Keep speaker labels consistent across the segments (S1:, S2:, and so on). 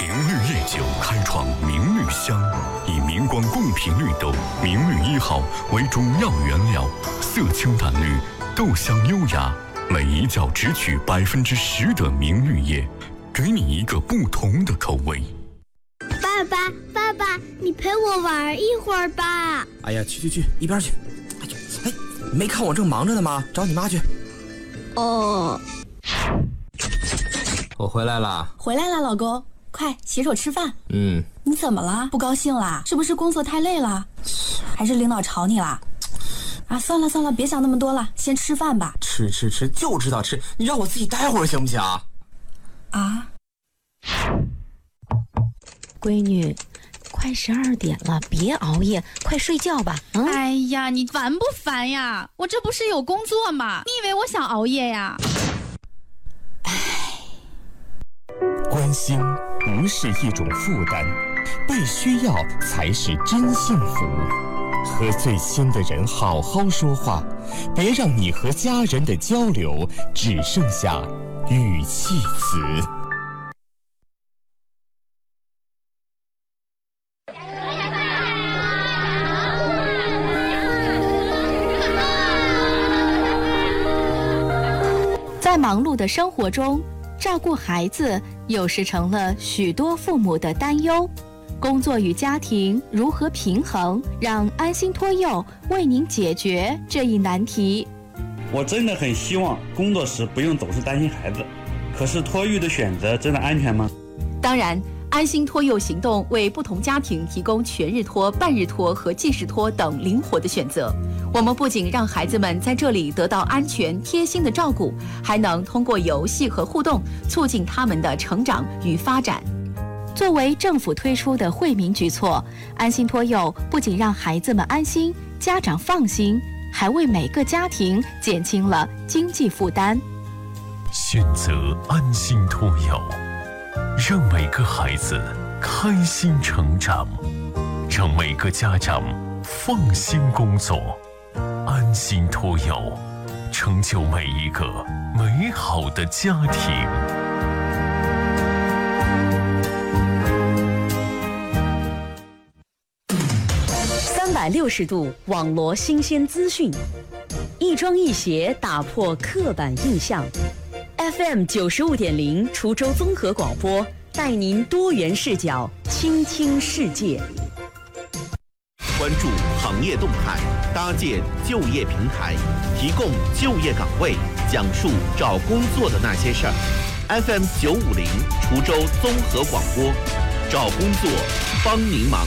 S1: 绿夜酒开创明绿香，以明光贡品绿豆明绿1号为主要原料，色清淡绿，豆香优雅，每一角只取10%的明绿叶，给你一个不同的口味。
S2: 爸爸，你陪我玩一会儿吧。
S3: 哎呀，去，一边去。哎，没看我正忙着呢吗？找你妈去。
S2: 哦，
S3: 我回来了，
S4: 老公，快洗手吃饭。
S3: 你
S4: 怎么了？不高兴啦？是不是工作太累了？还是领导吵你啦？啊，算了，别想那么多了，先吃饭吧。
S3: 吃就知道吃，你让我自己待会儿行不行？
S4: 啊，
S5: 闺女，快12点了，别熬夜，快睡觉吧。
S6: 哎呀，你烦不烦呀？我这不是有工作吗？你以为我想熬夜呀？
S7: 关心不是一种负担，被需要才是真幸福。和最亲的人好好说话，别让你和家人的交流只剩下语气词。
S5: 在忙碌的生活中，照顾孩子有时成了许多父母的担忧。工作与家庭如何平衡？让安心托幼为您解决这一难题。
S8: 我真的很希望工作时不用总是担心孩子，可是托育的选择真的安全吗？
S9: 当然，安心托幼行动为不同家庭提供全日托、半日托和即时托等灵活的选择。我们不仅让孩子们在这里得到安全贴心的照顾，还能通过游戏和互动促进他们的成长与发展。
S5: 作为政府推出的惠民举措，安心托幼不仅让孩子们安心，家长放心，还为每个家庭减轻了经济负担。
S1: 选择安心托幼，让每个孩子开心成长，让每个家长放心工作。安心托幼，成就每一个美好的家庭。
S10: 360度网罗新鲜资讯，一庄一协打破刻板印象。FM 95.0滁州综合广播，带您多元视角倾听世界。
S11: 关注行业动态，搭建就业平台，提供就业岗位，讲述找工作的那些事儿。FM 950滁州综合广播，找工作帮您忙。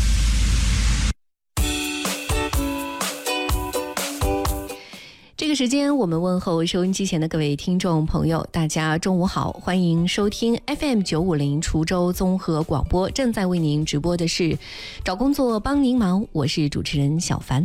S9: 这个时间我们问候收音机前的各位听众朋友，大家中午好，欢迎收听 FM 950滁州综合广播，正在为您直播的是找工作帮您忙，我是主持人小凡。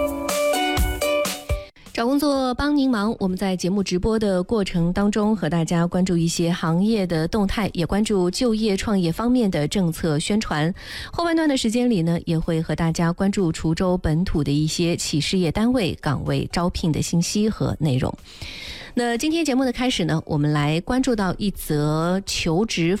S9: 找工作帮您忙，我们在节目直播的过程当中和大家关注一些行业的动态，也关注就业创业方面的政策宣传。后半段的时间里呢，也会和大家关注滁州本土的一些企事业单位岗位招聘的信息和内容。那今天节目的开始呢，我们来关注到一则求职